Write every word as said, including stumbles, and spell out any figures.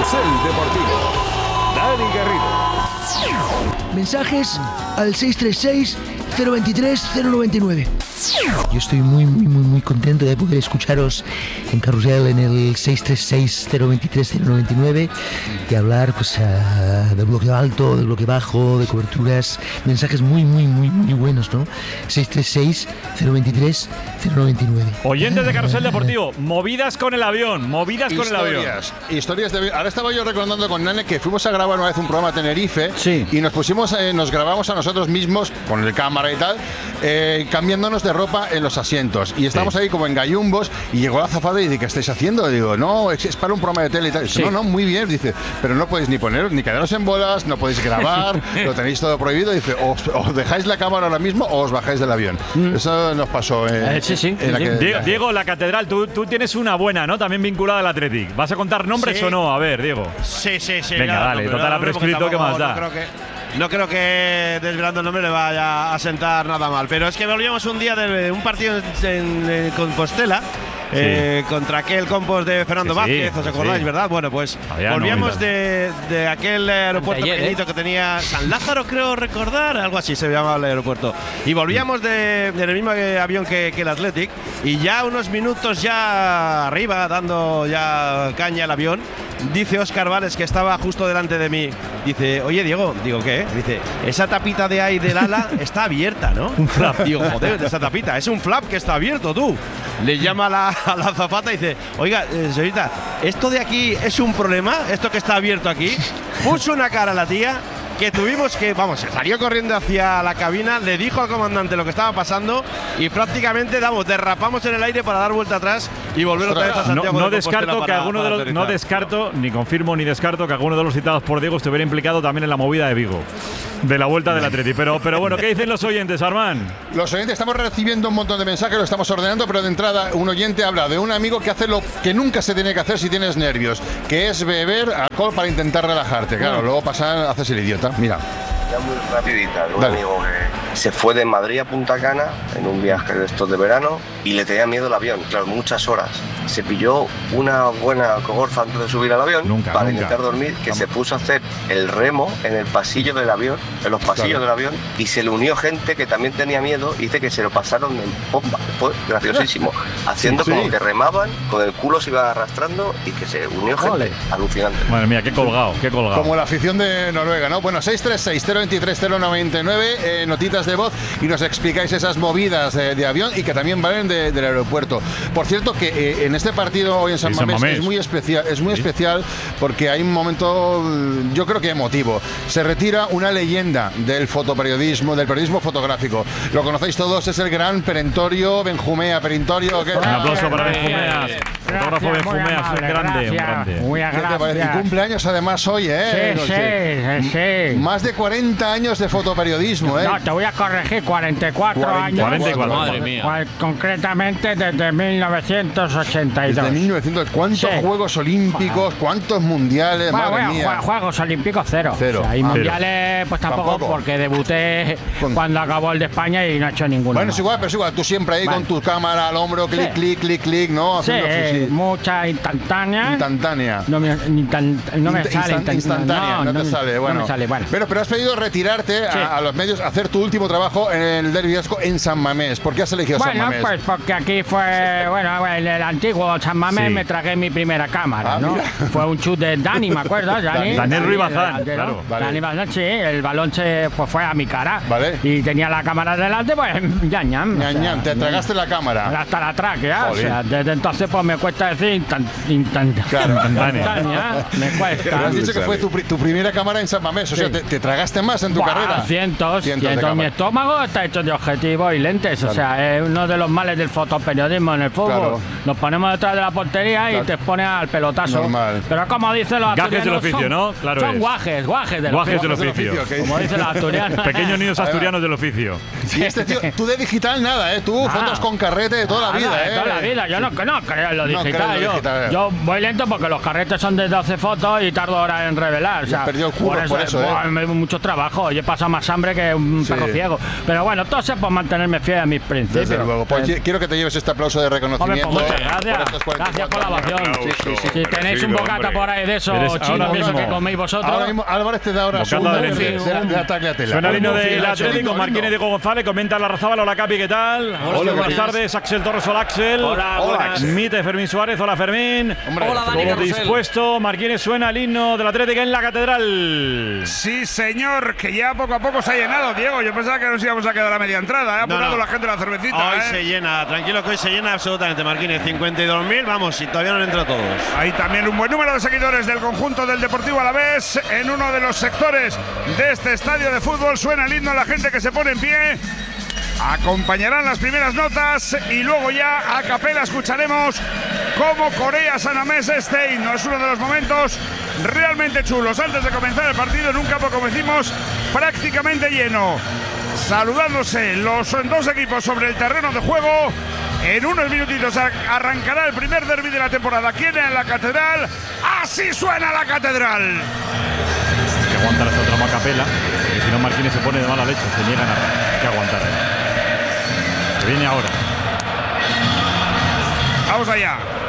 Carrusel Deportivo. Dani Garrido. Mensajes al seis tres seis, cero dos tres, cero nueve nueve. Yo estoy muy, muy, muy, muy contento de poder escucharos en Carrusel en el seis tres seis, cero dos tres, cero nueve nueve y hablar pues uh, del bloque alto, del bloque bajo, de coberturas, mensajes muy, muy, muy, muy buenos, ¿no? seis tres seis, cero dos tres, cero nueve nueve. Oyentes de Carrusel Deportivo, movidas con el avión, movidas con historias, el avión. Historias de avión. Ahora estaba yo recordando con Nane que fuimos a grabar una vez un programa a Tenerife, sí, y nos pusimos, eh, nos grabamos a nosotros mismos con el cámara y tal, eh, cambiándonos de ropa en los asientos. Y estábamos sí. ahí como en gallumbos y llegó la azafata y dice, ¿qué estáis haciendo? Y digo, no, es, es para un programa de tele y tal. Y dice, sí. no, no, muy bien. Dice, pero no podéis ni poner, ni quedaros en bolas, no podéis grabar, lo tenéis todo prohibido. Dice, os, os dejáis la cámara ahora mismo o os bajáis del avión. Mm. Eso nos pasó en, eh, sí, sí, en la sí. que, Diego, Diego, la catedral, tú, tú tienes una buena, ¿no? También vinculada al Athletic. ¿Vas a contar nombres sí. o no? A ver, Diego. Sí, sí, sí. Venga, dale, nombre, total, ha prescrito, ¿qué más da? No creo que, no creo que desvelando el nombre le vaya a sentar nada mal. Pero es que volvíamos un día de un partido en, en Compostela. Sí. Eh, contra aquel Compos de Fernando sí, Vázquez, ¿os acordáis, sí. verdad? Bueno, pues Había volvíamos no, de, de aquel aeropuerto ayer, pequeñito ¿eh? que tenía San Lázaro, creo recordar, algo así se llamaba el aeropuerto. Y volvíamos de, del mismo avión que, que el Athletic, y ya unos minutos ya arriba, dando ya caña al avión, dice Óscar Vales, que estaba justo delante de mí, dice, oye Diego, digo, ¿qué? Dice, esa tapita de ahí del ala está abierta, ¿no? Un flap. Digo, joder, esa tapita, es un flap que está abierto, tú. Le llama a la, a la azafata y dice, oiga, eh, señorita, ¿esto de aquí es un problema? ¿Esto que está abierto aquí? Puso una cara a la tía que tuvimos que, vamos, se salió corriendo hacia la cabina, le dijo al comandante lo que estaba pasando y prácticamente, damos, derrapamos en el aire para dar vuelta atrás y volver otra vez a Santiago. No, no de descarto para, que alguno de los, no descarto, ni confirmo ni descarto que alguno de los citados por Diego estuviera implicado también en la movida de Vigo, de la vuelta del Atleti. Pero, pero bueno, ¿qué dicen los oyentes, Armán? Los oyentes estamos recibiendo un montón de mensajes, lo estamos ordenando, pero de entrada un oyente habla de un amigo que hace lo que nunca se tiene que hacer si tienes nervios, que es beber alcohol para intentar relajarte. Claro, luego pasa, haces el idiota. Mira. Ya muy rapidita, un Dale. amigo que se fue de Madrid a Punta Cana en un viaje de estos de verano y le tenía miedo el avión, claro, muchas horas. Se pilló una buena cogorza antes de subir al avión nunca, para nunca. intentar dormir, que Vamos. se puso a hacer el remo en el pasillo del avión, en los pasillos claro. del avión, y se le unió gente que también tenía miedo y dice que se lo pasaron en bomba. Fue graciosísimo, haciendo sí, como sí. que remaban, con el culo se iba arrastrando y que se unió gente. Vale. Alucinante. Madre mía, qué colgado, qué colgado. Como la afición de Noruega, ¿no? Bueno, seis tres seis, cero dos tres, cero nueve nueve, eh, notitas de voz y nos explicáis esas movidas eh, de avión y que también valen de, del aeropuerto. Por cierto, que eh, en este partido hoy en San, sí, Mamés, San Mamés es muy especial, es muy sí. especial porque hay un momento, yo creo que emotivo. Se retira una leyenda del fotoperiodismo, del periodismo fotográfico. Lo conocéis todos, es el gran Perentorio Benjumea. Perentorio, ¿qué? Un aplauso para Benjumea. Fotógrafo Benjumea, es un grande, un grande. Muy agradable. Y cumpleaños además hoy, ¿eh? Sí, sí, sí. Más de cuarenta años de fotoperiodismo, ¿eh? No, te voy a corregir, cuarenta y cuatro años. cuarenta y cuatro, madre mía. Concretamente desde mil novecientos ochenta y dos. Desde mil novecientos, ¿cuántos sí. Juegos Olímpicos, cuántos mundiales? Bueno, madre bueno, mía. Juegos Olímpicos cero. Cero. O sea, y ah, mundiales, pues tampoco, tampoco, porque debuté Con... cuando acabó el de España y no he hecho ninguno. Bueno, más. es igual, pero es igual. Tú siempre ahí vale. con tu cámara al hombro, clic, sí. clic, clic, clic, ¿no? Sí, sí, mucha instantánea. Instantánea. No me, tan, no me Inst sale. Instant, instantánea, no, no, no te me, sale. Bueno. No me sale, bueno. Pero, pero has pedido retirarte sí. a, a los medios, a hacer tu último trabajo en el Derbi Vasco en San Mamés. ¿Por qué has elegido bueno, San Mamés? Bueno, pues porque aquí fue, bueno, en el antiguo San Mamés sí. me tragué mi primera cámara, ah, ¿no? Mira. Fue un chut de Dani, ¿me acuerdas? Dani, Daniel Ruiz Bazán, claro. Vale. Dani Bazán, sí, el balón se pues, fue a mi cara. Vale. Y tenía la cámara delante, pues, ñam, ñam. ñam, ñam. Te tragaste la cámara. Hasta la tráquea, o sea, desde entonces pues me cuesta decir instant, instant, claro. instantánea, me cuesta. Pero has dicho que fue tu, tu primera cámara en San Mamés, o sí. sea, te, te tragaste más en tu Buah, carrera. Cientos, cientos. cientos. Mi estómago está hecho de objetivos y lentes, claro. o sea, es uno de los males del fotoperiodismo en el fútbol. Claro. Nos ponemos detrás de la portería claro. y te pones al pelotazo. Normal. Pero como dicen los asturianos, gajes del oficio, son, ¿no? Claro son es. guajes, guajes del guajes oficio. Del oficio. oficio como dicen los asturianos. Pequeños niños asturianos del oficio. Y este tío, tú de digital nada, ¿eh? Tú, ah. fotos con carrete de toda la vida, de ¿eh? toda la vida, yo no, no creo en lo no digital. Yo, digital. yo voy lento porque los carretes son de doce fotos y tardo horas en revelar. O sea, perdió el curro por eso, por eso ¿eh? Bueno, mucho trabajo. Yo he pasado más hambre que un sí. perro ciego. Pero bueno, todo sea por mantenerme fiel a mis principios. Desde luego. Pues eh, quiero que te lleves este aplauso de reconocimiento. Hombre, pues muchas gracias. Por gracias por la ovación. Sí, sí, sí. Si tenéis un bocata por ahí de eso, chino, eso que coméis vosotros. Ahora mismo Álvarez te da ahora su ataque a tela. Suena el himno del Atlético, Marquínez Diego González, comenta la Razábal. Hola Capi, ¿qué tal? Hola, buenas tardes. Axel Torres, hola Axel. Hola, buenas. Mite Fermín Suárez, hola Fermín. Hombre, hola Dani Carrusel. Dispuesto, Marquínez, suena el himno del Atlético en la Catedral. Sí, señor, que ya poco a poco se ha llenado, Diego. Yo pensaba que nos íbamos a quedar a media entrada. Ha apurado no, no. la gente la cervecita. Hoy ¿eh? se llena, tranquilo que hoy se llena absolutamente, Marquínez. cincuenta y dos mil, vamos, y todavía no han entrado todos. Hay también un buen número de seguidores del conjunto del Deportivo Alavés en uno de los sectores de este estadio de fútbol. Suena el himno, la gente que se pone en pie. Acompañarán las primeras notas y luego ya a capela escucharemos cómo corea San Mamés este himno. Es uno de los momentos realmente chulos. Antes de comenzar el partido en un campo, como decimos, prácticamente lleno. Saludándose los dos equipos sobre el terreno de juego. En unos minutitos arrancará el primer derbi de la temporada. ¿Quién en la Catedral? ¡Así suena la Catedral! Hay que aguantar esta trama a capela, porque si no Marquínez se pone de mala leche, se niegan a... Hay que aguantar. Que viene ahora. Vamos allá.